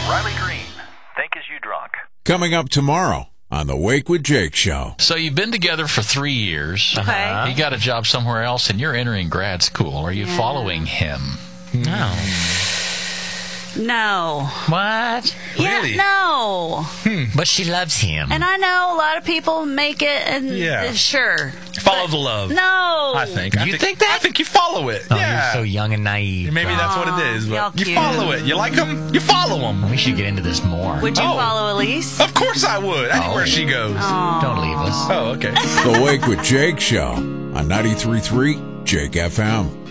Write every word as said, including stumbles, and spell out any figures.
Riley Green, Think Is You Drunk. Coming up tomorrow on the Wake with Jake show. So you've been together for three years. Okay. He got a job somewhere else, and you're entering grad school. Are you Yeah. following him? No. No. What? Yeah, no. But she loves him. And I know a lot of people make it, and Yeah. uh, sure. Follow the love. No. I think. I You think, think that? I think you follow it. Oh, yeah. you're so young and naive. Maybe that's what it is. y'all But you cute. follow it. You like them? You follow them. We should get into this more. Would you Oh. follow Elise? Of course I would. Anywhere she goes. Don't leave us. Oh, okay. The Wake with Jake show on ninety-three point three Jake F M.